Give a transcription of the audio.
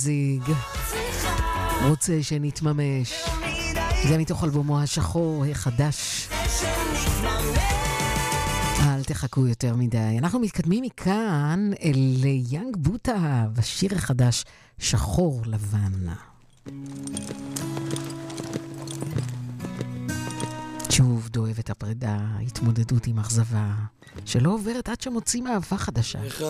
זיג רוצה שנתממש, זה מתוך אלבומו השחור החדש. אל תחכו יותר מדי. אנחנו מתקדמים מכאן אל יאנג בוטה בשיר החדש שחור לבן. שוב דואבת הפרידה, התמודדות עם אכזבה שלא עוברת עד שמוצאים אהבה חדשה.